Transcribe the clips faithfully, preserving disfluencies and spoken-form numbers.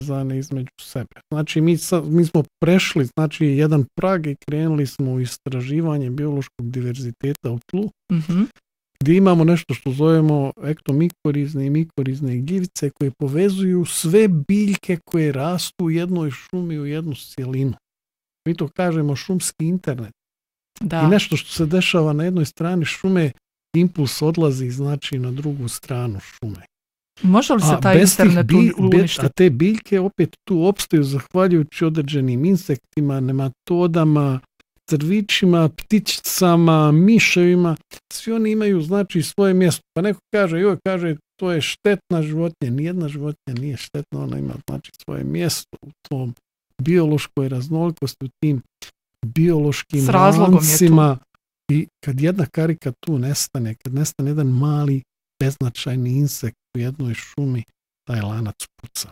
povezane između sebe. Znači mi, sa, mi smo prešli znači jedan prag i krenuli smo u istraživanje biološkog diverziteta u tlu, mm-hmm. gdje imamo nešto što zovemo ektomikorizne i mikorizne gljivice koje povezuju sve biljke koje rastu u jednoj šumi u jednu cjelinu. Mi to kažemo šumski internet. Da. I nešto što se dešava na jednoj strani šume, impuls odlazi znači na drugu stranu šume. Može li se taj internet bilj, uništiti? A te biljke opet tu opstaju zahvaljujući određenim insektima, nematodama, crvićima, ptičicama, miševima. Svi oni imaju znači svoje mjesto. Pa neko kaže, joj, kaže, to je štetna životinja. Nijedna životinja nije štetna, ona ima znači svoje mjesto u tom biološkoj raznolikosti, u tim biološkim lancima. I kad jedna karika tu nestane, kad nestane jedan mali beznačajni insekt u jednoj šumi, taj lanac puca.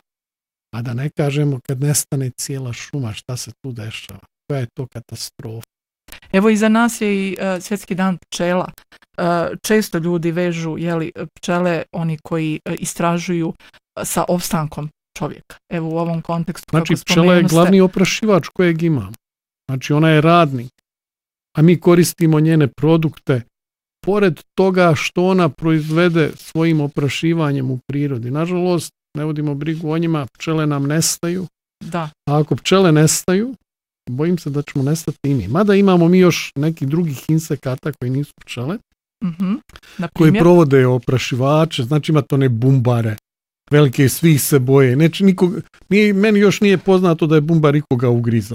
A da ne kažemo kad nestane cijela šuma, šta se tu dešava? Koja je to katastrofa? Evo iza nas je i uh, svjetski dan pčela. Uh, često ljudi vežu jeli, pčele, oni koji uh, istražuju uh, sa opstankom čovjeka. Evo u ovom kontekstu. Znači pčela je glavni oprašivač kojeg imamo. Znači ona je radnik. A mi koristimo njene produkte pored toga što ona proizvede svojim oprašivanjem u prirodi. Nažalost, ne vodimo brigu o njima, pčele nam nestaju. Da. A ako pčele nestaju, bojim se da ćemo nestati i mi. Mada imamo mi još nekih drugih insekata koji nisu pčele, mm-hmm. koji provode oprašivače, znači ima to ne bumbare, velike, svih se boje. Neće nikog, nije, meni još nije poznato da je bumbar ikoga ugrizao.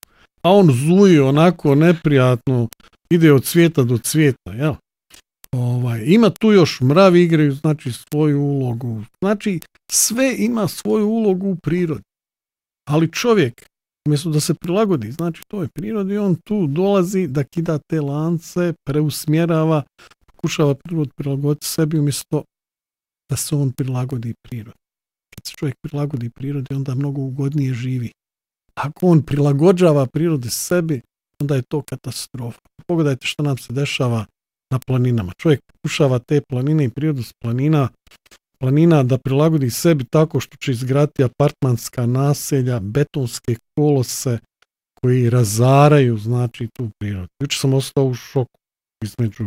A on zuje onako neprijatno, ide od cvijeta do cvijeta, jel? Ovaj, ima tu još mravi igraju znači svoju ulogu. Znači sve ima svoju ulogu u prirodi. Ali čovjek, umjesto da se prilagodi, znači to je prirodi, on tu dolazi da kida te lance, preusmjerava, pokušava prirodu prilagoditi sebi umjesto da se on prilagodi prirodi. Kad se čovjek prilagodi prirodi, onda mnogo ugodnije živi. Ako on prilagođava prirodi sebi, onda je to katastrofa. Pogledajte što nam se dešava na planinama. Čovjek pokušava te planine i prirodu s planina, planina da prilagodi sebi tako što će izgraditi apartmanska naselja, betonske kolose koji razaraju znači tu prirodu. Jučer sam ostao u šoku između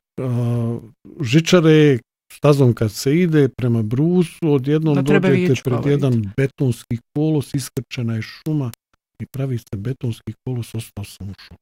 uh, žičare, stazom kad se ide prema Brusu, odjednom dođete pred jedan betonski kolos, iskrčena je šuma i pravi se betonski kolos, ostao sam u šoku.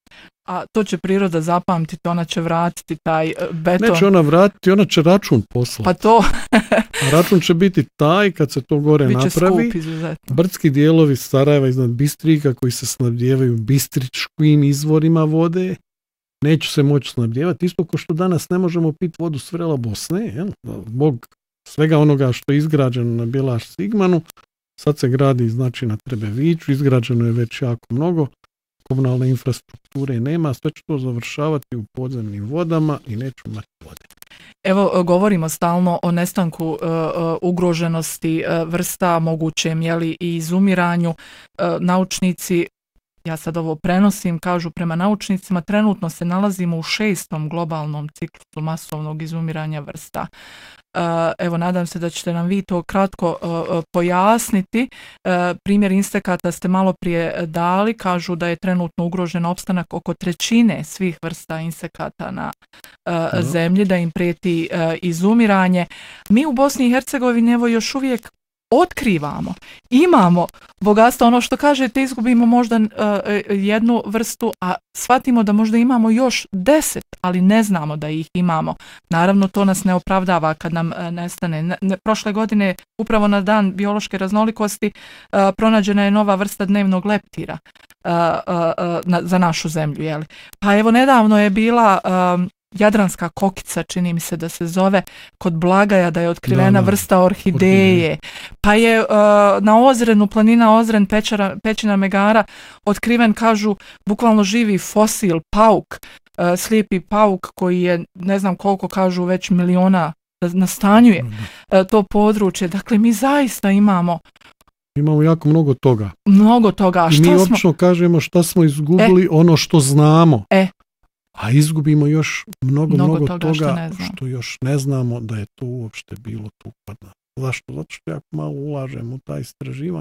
A to će priroda zapamtiti, ona će vratiti taj beton. Neće ona vratiti, ona će račun poslati. Pa to. A račun će biti taj kad se to gore Biće napravi. Skup, izuzetno. Brdski dijelovi Sarajeva iznad Bistrika koji se snabdijevaju bistričkim izvorima vode, neće se moći snabdijevati. Isto kao što danas ne možemo piti vodu s vrela Bosne, jel? Zbog svega onoga što je izgrađeno na Bjelaš Sigmanu, sad se gradi znači na Trebeviću, izgrađeno je već jako mnogo. Komunalne infrastrukture nema, sve će to završavati u podzemnim vodama i neću imati vode. Evo, govorimo stalno o nestanku uh, ugroženosti uh, vrsta, mogućem jeli, i izumiranju. Uh, naučnici, ja sad ovo prenosim, kažu prema naučnicima, trenutno se nalazimo u šestom globalnom ciklusu masovnog izumiranja vrsta. Uh, evo, nadam se da ćete nam vi to kratko uh, pojasniti. Uh, primjer insekata ste malo prije dali, kažu da je trenutno ugrožen opstanak oko trećine svih vrsta insekata na uh, zemlji, da im prijeti uh, izumiranje. Mi u Bosni i Hercegovini evo još uvijek otkrivamo, imamo bogatstvo, ono što kažete, izgubimo možda uh, jednu vrstu, a shvatimo da možda imamo još deset, ali ne znamo da ih imamo. Naravno, to nas ne opravdava kad nam uh, nestane. Ne, ne, prošle godine, upravo na dan biološke raznolikosti, uh, pronađena je nova vrsta dnevnog leptira uh, uh, uh, na, za našu zemlju. Jeli? Pa evo, nedavno je bila um, jadranska kokica, čini mi se da se zove, kod Blagaja, da je otkrivena da, da. vrsta orhideje. Pa je uh, na Ozrenu, planina Ozren, pečara, pećina Megara, otkriven, kažu, bukvalno živi fosil, pauk, uh, slijepi pauk koji je, ne znam koliko kažu, već miliona nastanjuje uh, to područje. Dakle, mi zaista imamo Imamo jako mnogo toga. Mnogo toga. I mi obično kažemo šta smo izgubili, e, ono što znamo. E, A izgubimo još mnogo, mnogo, mnogo toga, toga što, što još ne znamo da je to uopšte bilo tu kod nas. Zašto? Zato što jako malo ulažem u ta istraživanja.